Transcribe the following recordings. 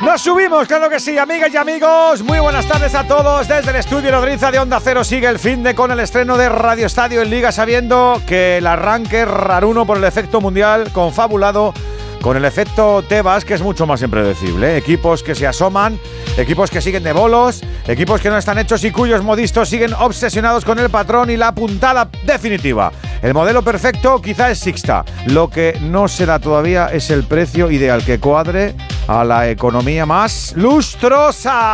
Nos subimos, claro que sí, amigas y amigos. Muy buenas tardes a todos. Desde el estudio Nodriza de Onda Cero sigue el finde con el estreno de Radio Estadio en Liga, sabiendo que el arranque es raruno por el efecto mundial, confabulado con el efecto Tebas, que es mucho más impredecible. Equipos que se asoman, equipos que siguen de bolos, equipos que no están hechos y cuyos modistos siguen obsesionados con el patrón y la puntada definitiva. El modelo perfecto quizá es Sixta. Lo que no se da todavía es el precio ideal que cuadre a la economía más lustrosa.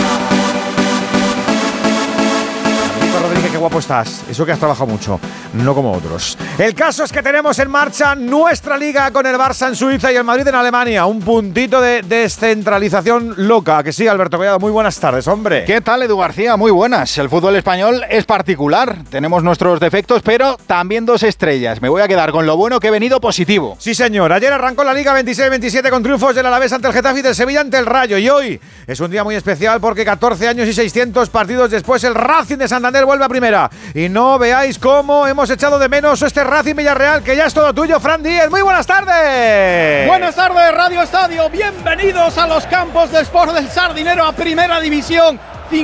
Rodríguez, qué guapo estás. Eso que has trabajado mucho, no como otros. El caso es que tenemos en marcha nuestra liga con el Barça en Suiza y el Madrid en Alemania. Un puntito de descentralización loca. Que sí, Alberto Collado, muy buenas tardes, hombre. ¿Qué tal, Edu García? Muy buenas. El fútbol español es particular. Tenemos nuestros defectos, pero también dos estrellas. Me voy a quedar con lo bueno que he venido positivo. Sí, señor. Ayer arrancó la Liga 26-27 con triunfos del Alavés ante el Getafe y del Sevilla ante el Rayo. Y hoy es un día muy especial porque 14 años y 600 partidos después el Racing de Santander vuelve a primera. Y no veáis cómo hemos echado de menos este Racing Villarreal, que ya es todo tuyo, Fran Díez. Muy buenas tardes. Buenas tardes, Radio Estadio. Bienvenidos a los campos de Sport del Sardinero a Primera División.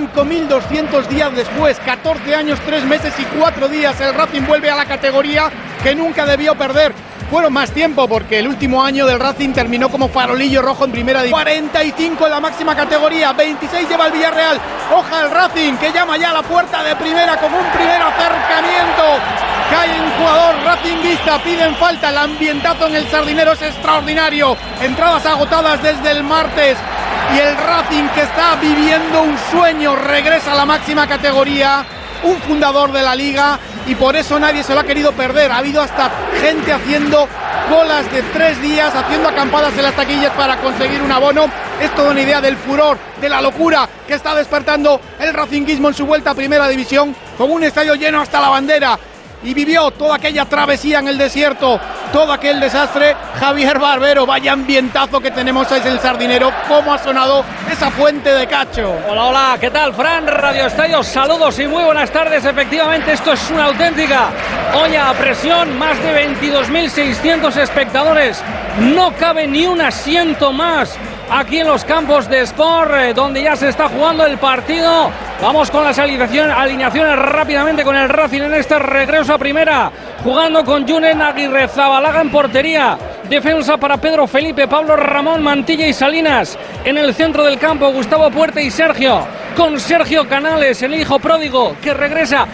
5.200 días después, 14 años, 3 meses y 4 días, el Racing vuelve a la categoría que nunca debió perder. Fueron más tiempo porque el último año del Racing terminó como farolillo rojo en Primera División. 45 en la máxima categoría, 26 lleva el Villarreal. Oja el Racing que llama ya a la puerta de primera con un primer acercamiento. Cae un jugador racinguista, piden falta, el ambientazo en el Sardinero es extraordinario. Entradas agotadas desde el martes y el Racing, que está viviendo un sueño, regresa a la máxima categoría. Un fundador de la liga y por eso nadie se lo ha querido perder. Ha habido hasta gente haciendo colas de 3 días, haciendo acampadas en las taquillas para conseguir un abono. Es toda una idea del furor, de la locura que está despertando el racinguismo en su vuelta a Primera División, con un estadio lleno hasta la bandera. Y vivió toda aquella travesía en el desierto, todo aquel desastre. Javier Barbero, vaya ambientazo que tenemos en el Sardinero, cómo ha sonado esa fuente de cacho. Hola, hola, ¿qué tal, Fran? Radio Estadio, saludos y muy buenas tardes. Efectivamente, esto es una auténtica olla a presión, más de 22.600 espectadores, no cabe ni un asiento más aquí en los campos de Sport, donde ya se está jugando el partido. Vamos con las alineaciones rápidamente con el Racing en este regreso a primera, jugando con Julen Aguirrezabalaga en portería. Defensa para Pedro Felipe, Pablo Ramón, Mantilla y Salinas. En el centro del campo, Gustavo Puerta y Sergio. Con Sergio Canales, el hijo pródigo, que regresa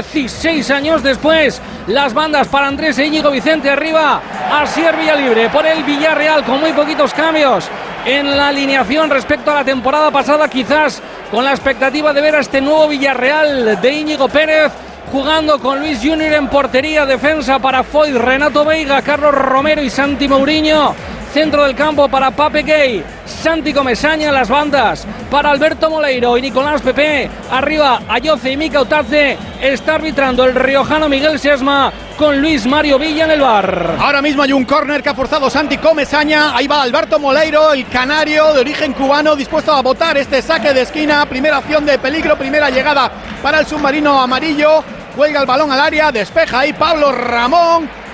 16 años después. Las bandas para Andrés e Íñigo Vicente arriba. Asier Villalibre por el Villarreal, con muy poquitos cambios en la alineación respecto a la temporada pasada, quizás con la expectativa de ver a este nuevo Villarreal de Íñigo Pérez, jugando con Luis Junior en portería. Defensa para Foy, Renato Veiga, Carlos Romero y Santi Mourinho. Centro del campo para Pape Gay, Santi Comesaña. Las bandas para Alberto Moleiro y Nicolás Pepe. Arriba Ayoce y Mika Utace. Está arbitrando el riojano Miguel Sesma, con Luis Mario Villa en el bar. Ahora mismo hay un córner que ha forzado Santi Comesaña. Ahí va Alberto Moleiro, el canario de origen cubano, dispuesto a botar este saque de esquina. Primera acción de peligro, primera llegada para el submarino amarillo. Cuelga el balón al área, despeja ahí Pablo Ramón.